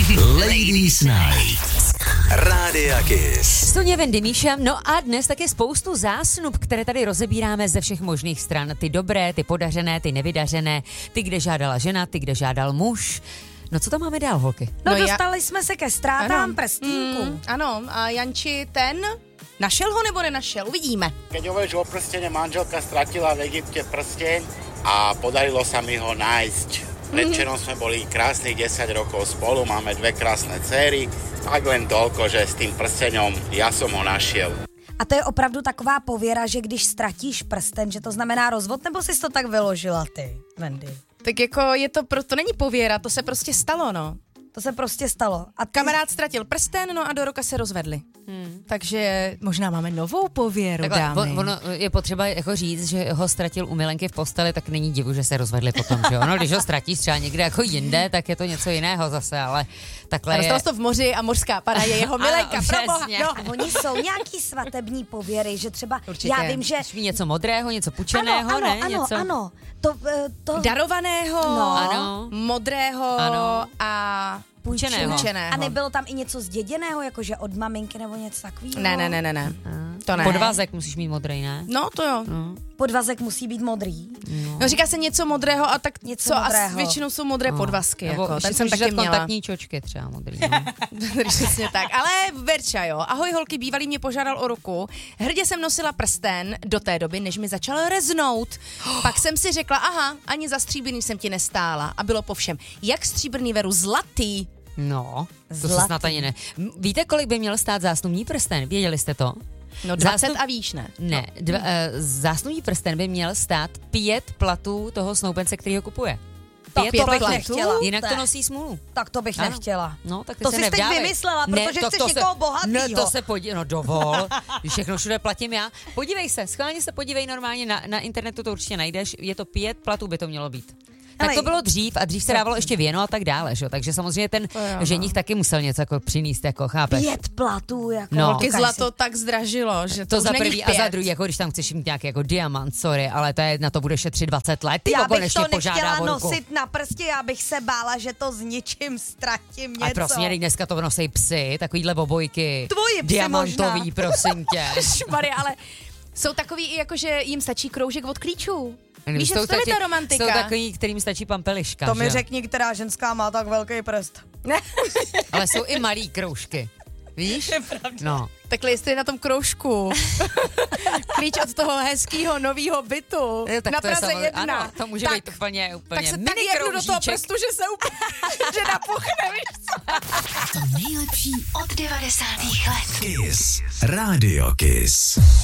Ladies Night. Rádia Kiss. Stuně Wendy Míša, no a dnes taky spoustu zásnub, které tady rozebíráme ze všech možných stran. Ty dobré, ty podařené, ty nevydařené, ty, kde žádala žena, ty, kde žádal muž. No co tam máme dál, holky? No dostali jsme se ke ztrátám prstínku. Ano, a Janči ten, našel ho nebo nenašel? Uvidíme. Keď hovoríš o prstene, manželka stratila v Egypte prsteň a podarilo sa mi ho nájsť. Predčerom sme boli krásnych 10 rokov spolu, máme 2 krásne dcery, tak len toľko, že s tým prsteňom ja som ho našiel. A to je opravdu taková pověra, že když ztratíš prsten, že to znamená rozvod, nebo jsi to tak vyložila ty, Wendy? Tak jako to není pověra, to se prostě stalo, no. To se prostě stalo. A kamarád ztratil prsten, no a do roka se rozvedli. Takže možná máme novou pověru, dámy. Ono je potřeba jako říct, že ho ztratil u milenky v posteli, tak není divu, že se rozvedli potom, že ono, když ho ztratíš třeba někde jako jinde, tak je to něco jiného zase, ale takhle je... to v moři a mořská pana je jeho milenka, proboha. No, oni jsou nějaký svatební pověry, že třeba, určitě. Já vím, že... Něco modrého, něco pučeného, ano. To... Darovaného, ano. Modrého ano. a... Půjčeného. A nebylo tam i něco zděděného, jakože od maminky nebo něco takového? Ne. To ne. Podvazek musíš mít modrý, ne? No, to jo. No. Podvazek musí být modrý? No, říká se něco modrého a tak něco modrého. A většinou jsou modré podvazky. Nebo jako. Ten jsem taky měla. Kontaktní čočky třeba modrý. Přesně tak. Ale Verča, jo. Ahoj holky, bývalý mě požádal o ruku. Hrdě jsem nosila prsten do té doby, než mi začal reznout. Pak jsem si řekla, aha, ani za stříbrný jsem ti nestála. A bylo po všem. Jak stříbrný, Veru, zlatý. No, to se snad ani ne. Víte, kolik by měl stát zásnubní prsten? Věděli jste to? No 20 a výš, ne? Ne, zásnubní prsten by měl stát 5 platů toho snoubence, který ho kupuje. 5 bych nechtěla. Jinak to nosí smůlu. Tak to bych nechtěla. No, tak to jsi teď vymyslela, protože chceš někoho bohatýho. Ne, to se dovol, všechno všude platím já. Podívej se, schválně se podívej normálně, na internetu to určitě najdeš, je to 5 platů by to mělo být. Tak to bylo dřív a dřív se dávalo ještě věno a tak dále, že? Takže samozřejmě ten ženich taky musel něco jako přinést, jako chápeš. 5 platů, jako. No. Holky, zlato tak zdražilo, že to za už prvý a za druhý, jako když tam chceš mít nějaký jako diamant, sorry, ale to je, na to bude šetřit 20 let. Ty já bych to nechtěla nosit na prstě, já bych se bála, že to zničím, ztratím něco. A prostě dneska to nosí psy, takovýhle obojky. Tvoji psy diamantový, možná. Prosím tě. Šmary, ale jsou takový i jako, že jim stačí kroužek od klíčů. Víš, jsou to je ta romantika. Jsou takový, kterým stačí pampeliška. To mi řekni, která ženská má tak velký prst. Ale jsou i malý kroužky. Víš? No. Takhle jestli je na tom kroužku. Klíč od toho hezkýho novýho bytu. Jo, tak na to Praze je 1. Ano, to může být úplně tak se mini tak jednu do toho kroužíček. prstu, že se úplně že napuchne, víš co? To nejlepší od 90. let. Kiss. Radio Kiss.